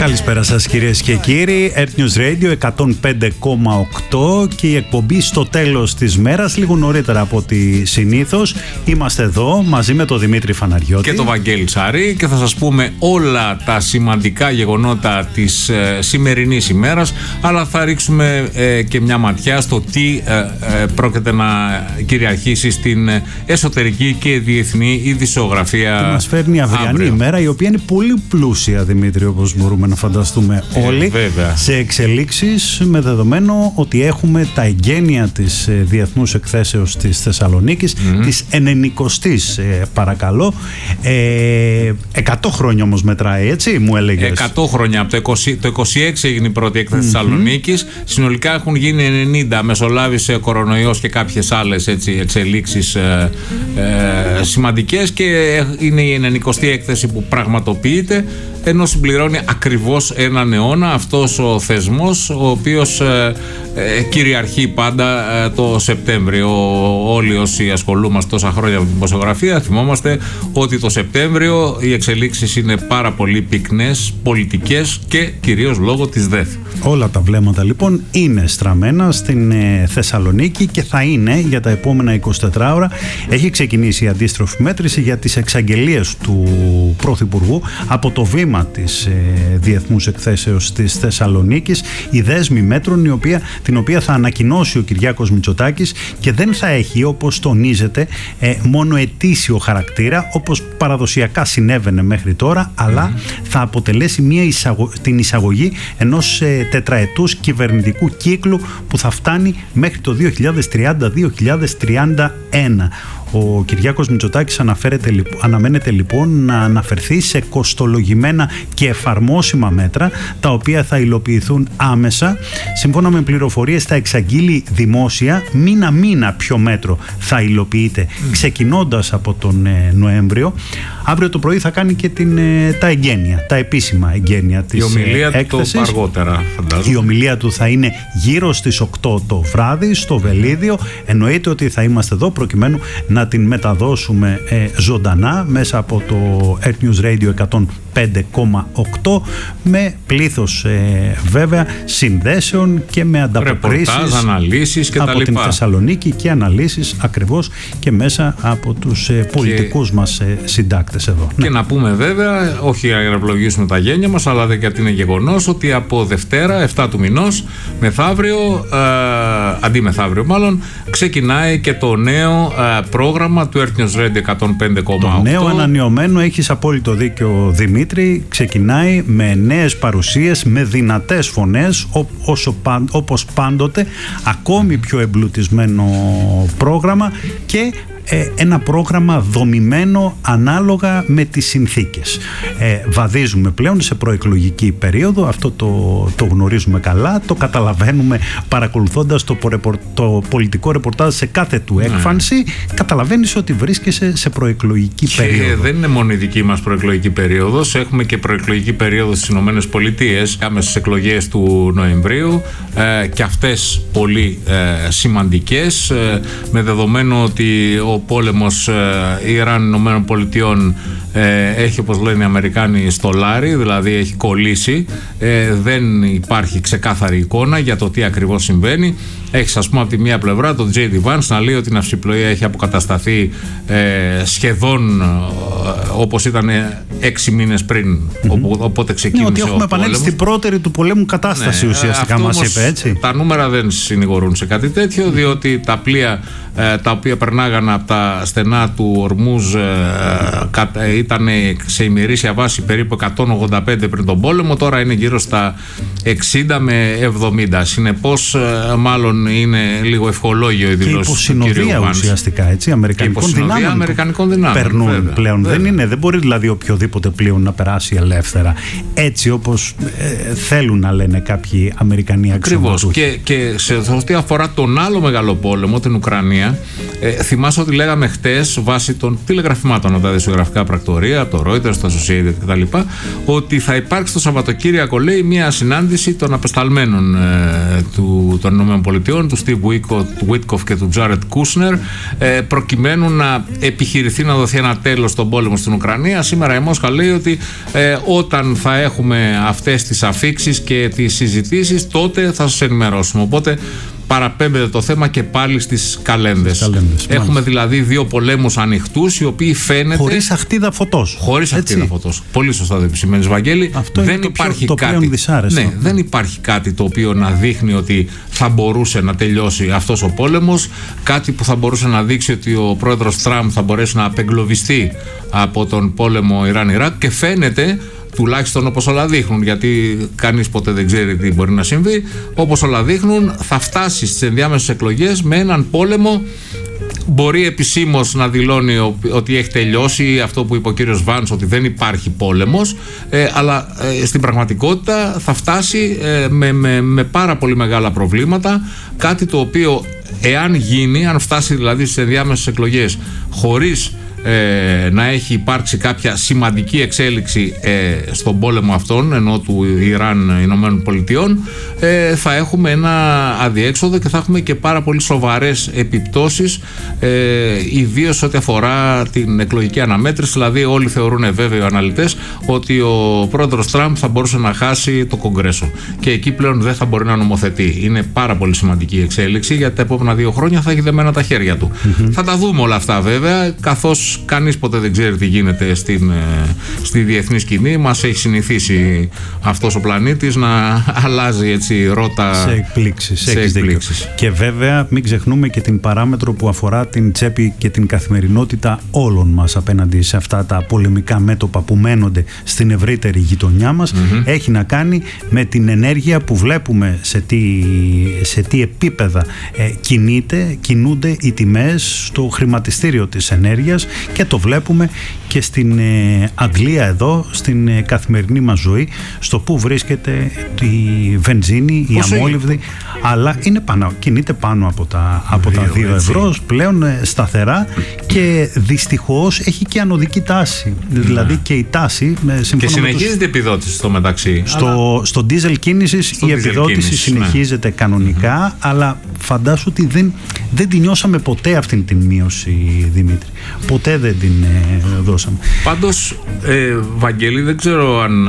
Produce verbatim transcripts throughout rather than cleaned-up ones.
Καλησπέρα σας κυρίες και κύριοι. Earth News Radio εκατόν πέντε κόμμα οκτώ και η εκπομπή στο τέλος της μέρας, λίγο νωρίτερα από ό,τι συνήθως. Είμαστε εδώ μαζί με τον Δημήτρη Φαναριώτη και τον Βαγγέλη Σάρη και θα σας πούμε όλα τα σημαντικά γεγονότα της ε, σημερινής ημέρας, αλλά θα ρίξουμε ε, και μια ματιά στο τι ε, ε, πρόκειται να κυριαρχήσει στην εσωτερική και διεθνή ειδησιογραφία. Και μας φέρνει η αυριανή αύριο. ημέρα, η οποία είναι πολύ πλούσια, Δημήτρη, όπως μπορούμε να φανταστούμε όλοι, ε, σε εξελίξεις, με δεδομένο ότι έχουμε τα εγγένεια της ε, Διεθνούς Εκθέσεως της Θεσσαλονίκης, mm-hmm. της ενενηκοστής ε, παρακαλώ, ε, εκατό χρόνια όμως μετράει, έτσι μου έλεγες. εκατό χρόνια, από το, είκοσι, το είκοσι έξι έγινε η πρώτη έκθεση mm-hmm. της Θεσσαλονίκης, συνολικά έχουν γίνει ενενήντα, μεσολάβησε ο κορονοϊός και κάποιες άλλες έτσι, εξελίξεις ε, ε, σημαντικές, και είναι η ενενηκοστή έκθεση που πραγματοποιείται, ενώ συμπληρώνει ακριβώς έναν αιώνα αυτός ο θεσμός, ο οποίος ε, ε, κυριαρχεί πάντα ε, το Σεπτέμβριο. Όλοι όσοι ασχολούμαστε τόσα χρόνια με την δημοσιογραφία θυμόμαστε ότι το Σεπτέμβριο οι εξελίξεις είναι πάρα πολύ πυκνές, πολιτικές και κυρίως λόγω της ΔΕΘ. Όλα τα βλέμματα λοιπόν είναι στραμμένα στην ε, Θεσσαλονίκη και θα είναι για τα επόμενα εικοσιτέσσερις ώρα. Έχει ξεκινήσει η αντίστροφη μέτρηση για τις εξαγγελίες του Πρωθυπουργού από το βήμα της ε, Διεθνούς Εκθέσεως της Θεσσαλονίκης, η δέσμη μέτρων η οποία, την οποία θα ανακοινώσει ο Κυριάκος Μητσοτάκης, και δεν θα έχει, όπως τονίζεται, ε, μόνο ετήσιο χαρακτήρα όπως παραδοσιακά συνέβαινε μέχρι τώρα, αλλά mm-hmm. θα αποτελέσει μια εισαγω... την εισαγωγή ενός ε, τετραετούς κυβερνητικού κύκλου που θα φτάνει μέχρι το δύο χιλιάδες τριάντα με δύο χιλιάδες τριάντα ένα. Ο Κυριάκος Μητσοτάκης αναφέρεται, αναμένεται λοιπόν να αναφερθεί σε κοστολογημένα και εφαρμόσιμα μέτρα, τα οποία θα υλοποιηθούν άμεσα. Σύμφωνα με πληροφορίες θα εξαγγείλει δημόσια μήνα-μήνα ποιο μέτρο θα υλοποιείται, mm. ξεκινώντας από τον ε, Νοέμβριο. Αύριο το πρωί θα κάνει και την, ε, τα εγγένεια, τα επίσημα εγγένεια της έκθεσης. Η ομιλία του το αργότερα, φαντάζομαι. Η ομιλία του θα είναι γύρω στις οκτώ το βράδυ στο Βελίδιο. Εννοείται ότι θα είμαστε εδώ προκειμένου να την μεταδώσουμε ε, ζωντανά μέσα από το Earth News Radio εκατόν πέντε κόμμα οκτώ, με πλήθος ε, βέβαια συνδέσεων και με ανταποκρίσεις, ρεπορτάζ, αναλύσεις και από τα την Θεσσαλονίκη, και αναλύσεις ακριβώς και μέσα από τους ε, πολιτικούς και... μας ε, συντάκτες εδώ. Και ναι. να πούμε βέβαια, όχι να αεροπλογίσουμε τα γένια μας, αλλά γιατί είναι γεγονός ότι από Δευτέρα επτά του μηνός μεθαύριο, ε, αντί μεθαύριο μάλλον, ξεκινάει και το νέο ε, πρόγραμμα του Earth News Radio εκατόν πέντε κόμμα οκτώ. Το νέο ανανεωμένο, έχεις απόλυτο δίκιο Δημήτρη, ξεκινάει με νέες παρουσίες, με δυνατές φωνές, όσο, όπως πάντοτε, ακόμη πιο εμπλουτισμένο πρόγραμμα και ένα πρόγραμμα δομημένο ανάλογα με τις συνθήκες. Ε, βαδίζουμε πλέον σε προεκλογική περίοδο, αυτό το, το γνωρίζουμε καλά, το καταλαβαίνουμε παρακολουθώντας το, το πολιτικό ρεπορτάζ σε κάθε του έκφανση, mm. καταλαβαίνεις ότι βρίσκεσαι σε προεκλογική και περίοδο. Δεν είναι μόνο η δική μας προεκλογική περίοδος, έχουμε και προεκλογική περίοδο στις Ηνωμένες Πολιτείες, άμεσες εκλογές του Νοεμβρίου, ε, και αυτές πολύ ε, σημαντικές, ε, με δεδομένο ότι ο ο πόλεμος ε, Ιράν-Ηνωμένων Πολιτειών ε, έχει, όπως λένε οι Αμερικάνοι, στολάρι, δηλαδή έχει κολλήσει, ε, δεν υπάρχει ξεκάθαρη εικόνα για το τι ακριβώς συμβαίνει. Έχεις, ας πούμε, από τη μία πλευρά τον τζέι ντι Vance να λέει ότι η ναυσιπλοεία έχει αποκατασταθεί ε, σχεδόν ε, όπως ήταν έξι μήνες πριν, mm-hmm. οπό, οπότε ξεκίνησε ναι, ότι έχουμε επανέλθει στην πρώτερη του πολέμου κατάσταση, ναι, ουσιαστικά μας είπε, έτσι. Τα νούμερα δεν συνηγορούν σε κάτι τέτοιο, mm-hmm. διότι τα πλοία ε, τα οποία περνάγαν από τα στενά του Ορμούζ ε, ε, ήταν σε ημερήσια βάση περίπου εκατόν ογδόντα πέντε πριν τον πόλεμο, τώρα είναι γύρω στα εξήντα με εβδομήντα. Συνεπώς, ε, μάλλον είναι λίγο ευχολόγιο η δηλώση του κυρίου Vance. Ουσιαστικά, έτσι, αμερικανικών δυνάμεων. αμερικανικών δυνάμεων περνούν βέβαια, πλέον. Βέβαια. Δεν είναι, δεν μπορεί δηλαδή οποιοδήποτε πλοίο να περάσει ελεύθερα. Έτσι όπως ε, θέλουν να λένε κάποιοι Αμερικανοί αξιωματούχοι. Ακριβώς. Και, και σε ό,τι αφορά τον άλλο μεγάλο πόλεμο, την Ουκρανία, ε, θυμάσαι ότι λέγαμε χτες, βάσει των τηλεγραφημάτων από τα δημοσιογραφικά πρακτορία, πρακτορία, το Reuters, το Associated κτλ., ότι θα υπάρξει το Σαββατοκύριακο, λέει, μια συνάντηση των απεσταλμένων ε, του, των ΗΠΑ, του Steve Witkoff και του Jared Kushner, ε, προκειμένου να επιχειρηθεί να δοθεί ένα τέλος στον πόλεμο στην Ουκρανία. Σήμερα η Μόσχα λέει ότι ε, όταν θα έχουμε αυτές τις αφίξεις και τις συζητήσεις, τότε θα σας ενημερώσουμε. Οπότε παραπέμπεται το θέμα και πάλι στις καλένδες. καλένδες Έχουμε μάλιστα. δηλαδή δύο πολέμους ανοιχτούς, οι οποίοι φαίνεται. Χωρίς αχτίδα φωτός. Χωρίς αχτίδα φωτός. Πολύ σωστά το επισημαίνεις, Βαγγέλη. Αυτό δεν είναι το, υπάρχει πιο, το κάτι, πλέον δυσάρεστο. Ναι, δεν υπάρχει κάτι το οποίο να δείχνει ότι θα μπορούσε να τελειώσει αυτός ο πόλεμος. Κάτι που θα μπορούσε να δείξει ότι ο πρόεδρος Τραμπ θα μπορέσει να απεγκλωβιστεί από τον πόλεμο Ιράν-Ιράκ, και φαίνεται, τουλάχιστον όπως όλα δείχνουν, γιατί κανείς ποτέ δεν ξέρει τι μπορεί να συμβεί, όπως όλα δείχνουν, θα φτάσει στις ενδιάμεσες εκλογές με έναν πόλεμο. Μπορεί επισήμως να δηλώνει ότι έχει τελειώσει, αυτό που είπε ο κύριος Βάνς, ότι δεν υπάρχει πόλεμος, ε, αλλά ε, στην πραγματικότητα θα φτάσει ε, με, με, με πάρα πολύ μεγάλα προβλήματα, κάτι το οποίο, εάν γίνει, αν φτάσει δηλαδή στις ενδιάμεσες εκλογές χωρίς Ε, να έχει υπάρξει κάποια σημαντική εξέλιξη ε, στον πόλεμο αυτόν, ενώ του Ιράν Ηνωμένων Πολιτειών, ε, θα έχουμε ένα αδιέξοδο και θα έχουμε και πάρα πολύ σοβαρές επιπτώσεις, ε, ιδίως ό,τι αφορά την εκλογική αναμέτρηση. Δηλαδή όλοι θεωρούν, βέβαια οι αναλυτές, ότι ο πρόεδρος Τραμπ θα μπορούσε να χάσει το Κογκρέσο και εκεί πλέον δεν θα μπορεί να νομοθετεί. Είναι πάρα πολύ σημαντική η εξέλιξη, γιατί τα επόμενα δύο χρόνια θα έχει δεμένα τα χέρια του. Mm-hmm. Θα τα δούμε όλα αυτά βέβαια, καθώς κανείς ποτέ δεν ξέρει τι γίνεται στην, στη διεθνή σκηνή. Μας έχει συνηθίσει αυτός ο πλανήτης να αλλάζει έτσι ρότα σε εκπλήξεις, σε εκπλήξεις. Και βέβαια μην ξεχνούμε και την παράμετρο που αφορά την τσέπη και την καθημερινότητα όλων μας απέναντι σε αυτά τα πολεμικά μέτωπα που μένονται στην ευρύτερη γειτονιά μας. Mm-hmm. Έχει να κάνει με την ενέργεια που βλέπουμε σε τι, σε τι επίπεδα ε, κινείται, κινούνται οι τιμές στο χρηματιστήριο της ενέργειας, και το βλέπουμε και στην ε, Αγγλία εδώ, στην ε, καθημερινή μας ζωή, στο που βρίσκεται η βενζίνη, η Πόσο αμόλυβδη, είναι? Αλλά είναι πάνω, κινείται πάνω από τα, από δύο, τα δύο ευρώ πλέον ε, σταθερά, και δυστυχώς έχει και ανωδική τάση. Ναι. Δηλαδή και η τάση ε, και συνεχίζεται τους... η επιδότηση στο μεταξύ. Στο, αλλά... στο ντίζελ κίνησης η επιδότηση κίνησης, συνεχίζεται ναι. κανονικά, mm-hmm. αλλά φαντάσου ότι δεν, δεν την νιώσαμε ποτέ αυτήν την μείωση, Δημήτρη. Ποτέ δεν την ε, δώσαμε. Πάντως, ε, Βαγγέλη, δεν ξέρω αν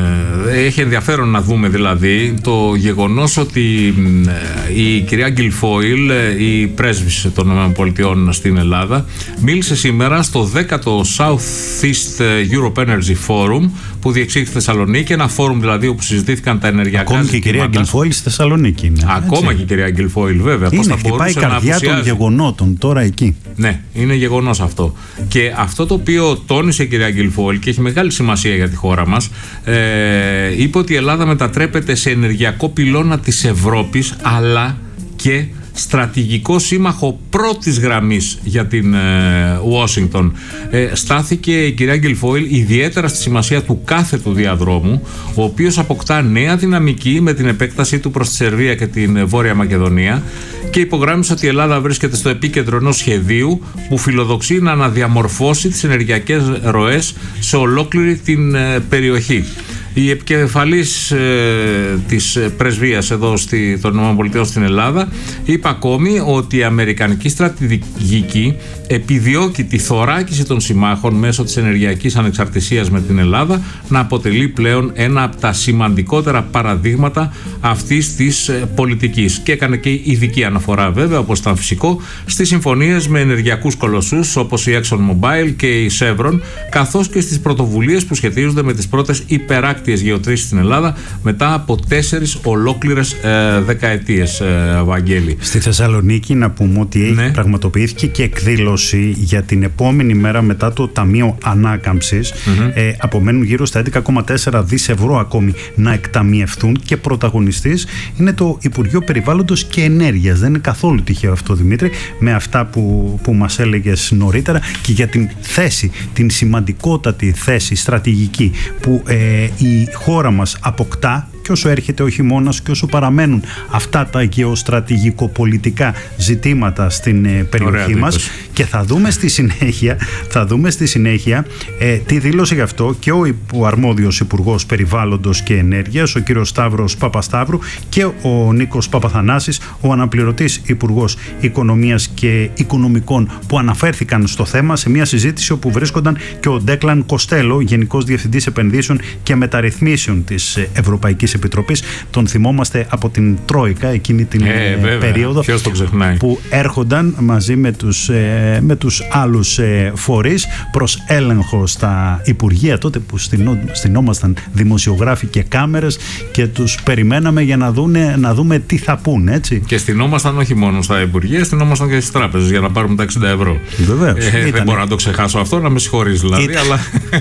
ε, έχει ενδιαφέρον να δούμε δηλαδή το γεγονός ότι ε, η κυρία Γκιλφόιλ, ε, η πρέσβης των ΗΠΑ στην Ελλάδα, μίλησε σήμερα στο δέκατο South East Europe Energy Forum που διεξήχθη στη Θεσσαλονίκη, ένα φόρουμ δηλαδή όπου συζητήθηκαν τα ενεργειακά Ακόμη ζητήματα. Και η κυρία Γκιλφόιλ στη Θεσσαλονίκη είναι. Ακόμα έτσι. Και η κυρία Γκιλφόιλ, βέβαια. Είναι, πώς θα χτυπάει η καρδιά των γεγονότων τώρα εκεί. Ναι, είναι γεγονός αυτό. Και αυτό το οποίο τόνισε η κυρία Γκιλφόιλ και έχει μεγάλη σημασία για τη χώρα μας, ε, είπε ότι η Ελλάδα μετατρέπεται σε ενεργειακό πυλώνα της Ευρώπης, αλλά και στρατηγικό σύμμαχο πρώτης γραμμής για την Ουάσιγκτον. Ε, ε, στάθηκε η κυρία Γκιλφόιλ ιδιαίτερα στη σημασία του κάθετου διαδρόμου, ο οποίος αποκτά νέα δυναμική με την επέκτασή του προς τη Σερβία και την Βόρεια Μακεδονία, και υπογράμμισε ότι η Ελλάδα βρίσκεται στο επίκεντρο ενός σχεδίου που φιλοδοξεί να αναδιαμορφώσει τις ενεργειακές ροές σε ολόκληρη την ε, περιοχή. Η επικεφαλής ε, της πρεσβείας εδώ στη, των ΗΠΑ στην Ελλάδα είπε ακόμη ότι η αμερικανική στρατηγική επιδιώκει τη θωράκιση των συμμάχων μέσω της ενεργειακής ανεξαρτησίας με την Ελλάδα να αποτελεί πλέον ένα από τα σημαντικότερα παραδείγματα αυτής της ε, πολιτικής, και έκανε και ειδική αναφορά βέβαια, όπως ήταν φυσικό, στις συμφωνίες με ενεργειακούς κολοσσούς όπως η ExxonMobil και η Chevron, καθώς και στις πρωτοβουλίες που σχετίζονται με τις πρώτες υπεράκτιες γεωτρήσεις στην Ελλάδα μετά από τέσσερις ολόκληρες ε, δεκαετίες, ε, Βαγγέλη. Στη Θεσσαλονίκη να πούμε ότι έχει ναι. πραγματοποιήθηκε και εκδήλωση για την επόμενη μέρα μετά το Ταμείο Ανάκαμψης. Mm-hmm. Ε, απομένουν γύρω στα έντεκα κόμμα τέσσερα δισεκατομμύρια ευρώ ακόμη να εκταμιευτούν, και πρωταγωνιστής είναι το Υπουργείο Περιβάλλοντος και Ενέργειας. Δεν είναι καθόλου τυχαίο αυτό, Δημήτρη, με αυτά που, που μας έλεγες νωρίτερα, και για την θέση, την σημαντικότατη θέση στρατηγική που ε, η χώρα μας αποκτά και όσο έρχεται ο χειμώνας και όσο παραμένουν αυτά τα γεωστρατηγικοπολιτικά ζητήματα στην ε, περιοχή μας, και θα δούμε στη συνέχεια, θα δούμε στη συνέχεια ε, τι δήλωσε γι' αυτό και ο, ο αρμόδιος Υπουργός Περιβάλλοντος και Ενέργειας, ο κύριος Σταύρος Παπασταύρου, και ο Νίκος Παπαθανάσης, ο αναπληρωτής Υπουργός Οικονομίας και Οικονομικών, που αναφέρθηκαν στο θέμα σε μια συζήτηση όπου βρίσκονταν και ο Ντέκλαν Κοστέλο, Γενικός Διευθυντής Επενδύσεων και Μεταρρυθμίσεων της Ευρωπαϊκής Επιτροπής. Τον θυμόμαστε από την Τρόικα εκείνη την ε, βέβαια. περίοδο. Ποιος το ξεχνάει. Που έρχονταν μαζί με τους, ε, με τους άλλους ε, φορείς προς έλεγχο στα Υπουργεία, τότε που στηνόμασταν δημοσιογράφοι και κάμερες και τους περιμέναμε για να, δούνε, να δούμε τι θα πούν, έτσι. Και στηνόμασταν όχι μόνο στα Υπουργεία, στηνόμασταν και στις τράπεζες για να πάρουμε τα εξήντα ευρώ. Βεβαίως. Ε, δεν μπορώ να το ξεχάσω αυτό, να με συγχωρείς δηλαδή, ήταν... αλλά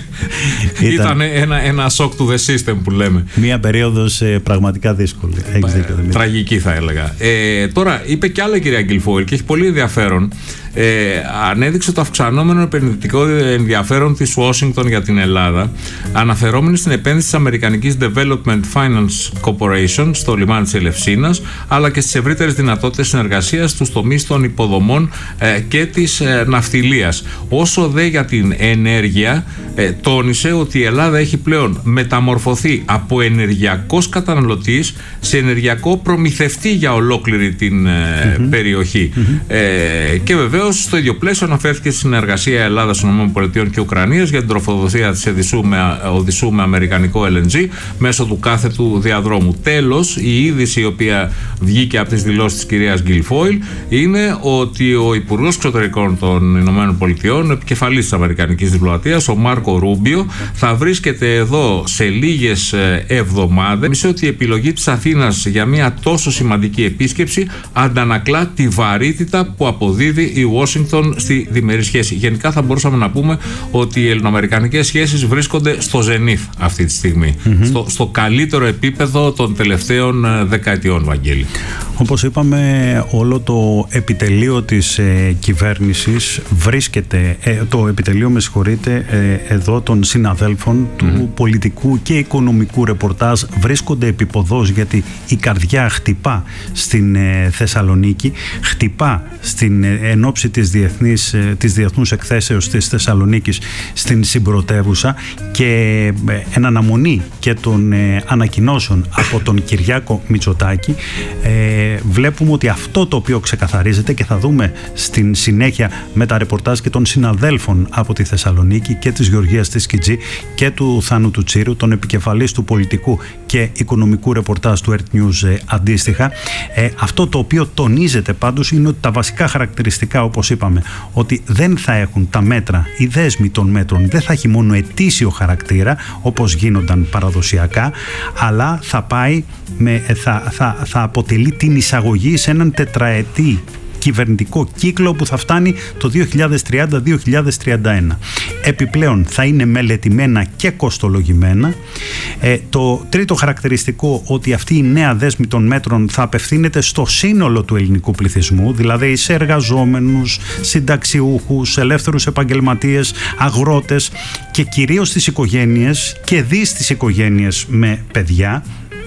ήταν, ήταν ένα, ένα shock to the system που λέμε. Μία περίοδος ε, πραγματικά δύσκολη. Έχεις δίκιο, Δημήτρη. Τραγική θα έλεγα. Ε, τώρα, είπε κι άλλο η κυρία Γκιλφόιλ και έχει πολύ ενδιαφέρον. Ε, ανέδειξε το αυξανόμενο επενδυτικό ενδιαφέρον της Washington για την Ελλάδα, αναφερόμενη στην επένδυση της Αμερικανικής Development Finance Corporation στο λιμάνι της Ελευσίνας, αλλά και στις ευρύτερες δυνατότητες συνεργασίας στους τομείς των υποδομών ε, και της ε, ναυτιλίας. Όσο δε για την ενέργεια, ε, τόνισε ότι η Ελλάδα έχει πλέον μεταμορφωθεί από ενεργειακός καταναλωτής σε ενεργειακό προμηθευτή για ολόκληρη την ε, mm-hmm. περιοχή. Mm-hmm. Ε, και βεβαίως στο ίδιο πλαίσιο αναφέρθηκε στη συνεργασία Ελλάδας, ΗΠΑ και Ουκρανίας για την τροφοδοσία της Οδυσσού με, Οδυσσού με αμερικανικό ελ εν τζι μέσω του κάθετου διαδρόμου. Τέλος, η είδηση η οποία βγήκε από τις δηλώσεις της κυρίας Γκιλφόιλ είναι ότι ο Υπουργός Εξωτερικών των ΗΠΑ, επικεφαλής της Αμερικανικής Διπλωματίας, ο Μάρκο Ρούμπιο, θα βρίσκεται εδώ σε λίγες εβδομάδες. Μισέ ότι η επιλογή της Αθήνας για μια τόσο σημαντική επίσκεψη αντανακλά τη βαρύτητα που αποδίδει η Ουάσιγκτον στη διμερή σχέση. Γενικά θα μπορούσαμε να πούμε ότι οι ελληνοαμερικανικές σχέσεις βρίσκονται στο ζενίθ αυτή τη στιγμή. Mm-hmm. Στο, στο καλύτερο επίπεδο των τελευταίων δεκαετιών, Βαγγέλη. Όπως είπαμε, όλο το επιτελείο της ε, κυβέρνησης βρίσκεται, ε, το επιτελείο με συγχωρείτε, ε, εδώ των συναδέλφων mm. του πολιτικού και οικονομικού ρεπορτάζ βρίσκονται επίποδος, γιατί η καρδιά χτυπά στην ε, Θεσσαλονίκη, χτυπά στην ε, ενόψη της, διεθνής, ε, της διεθνούς εκθέσεως της Θεσσαλονίκης στην συμπρωτεύουσα, και ε, εν αναμονή και των ε, ανακοινώσεων από τον Κυριάκο Μητσοτάκη, ε, βλέπουμε ότι αυτό το οποίο ξεκαθαρίζεται, και θα δούμε στην συνέχεια με τα ρεπορτάζ και των συναδέλφων από τη Θεσσαλονίκη και της Γεωργίας της Κιτζή και του Θάνου του Τσίρου, τον επικεφαλής του πολιτικού και οικονομικού ρεπορτάζ του Earth News ε, αντίστοιχα, ε, αυτό το οποίο τονίζεται πάντως είναι ότι τα βασικά χαρακτηριστικά, όπως είπαμε, ότι δεν θα έχουν τα μέτρα, οι δέσμοι των μέτρων δεν θα έχει μόνο ετήσιο χαρακτήρα όπως γίνονταν παραδοσιακά, αλλά θα πάει με, θα, θα, θα αποτελεί την εισαγωγή σε έναν τετραετή κυβερνητικό κύκλο που θα φτάνει το δύο χιλιάδες τριάντα με δύο χιλιάδες τριάντα ένα. Επιπλέον θα είναι μελετημένα και κοστολογημένα. Ε, το τρίτο χαρακτηριστικό, ότι αυτή η νέα δέσμη των μέτρων θα απευθύνεται στο σύνολο του ελληνικού πληθυσμού, δηλαδή σε εργαζόμενους, συνταξιούχους, ελεύθερους επαγγελματίες, αγρότες και κυρίως στις οικογένειες και δι στις οικογένειες με παιδιά.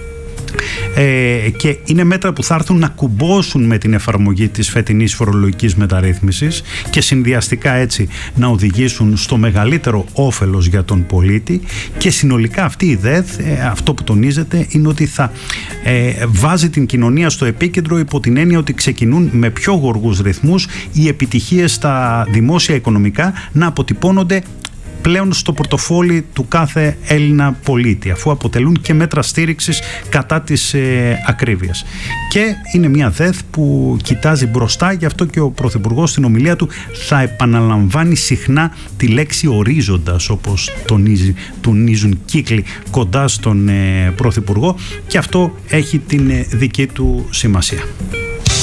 Ε, και είναι μέτρα που θα έρθουν να κουμπώσουν με την εφαρμογή της φετινής φορολογικής μεταρρύθμισης και συνδυαστικά έτσι να οδηγήσουν στο μεγαλύτερο όφελος για τον πολίτη, και συνολικά αυτή η ΔΕΘ, ε, αυτό που τονίζεται είναι ότι θα ε, βάζει την κοινωνία στο επίκεντρο, υπό την έννοια ότι ξεκινούν με πιο γοργούς ρυθμούς οι επιτυχίες στα δημόσια οικονομικά να αποτυπώνονται πλέον στο πορτοφόλι του κάθε Έλληνα πολίτη, αφού αποτελούν και μέτρα στήριξης κατά της ε, ακρίβειας. Και είναι μια ΔΕΘ που κοιτάζει μπροστά, γι' αυτό και ο Πρωθυπουργός στην ομιλία του θα επαναλαμβάνει συχνά τη λέξη ορίζοντας, όπως τονίζει, τονίζουν κύκλοι κοντά στον ε, Πρωθυπουργό, και αυτό έχει την ε, δική του σημασία.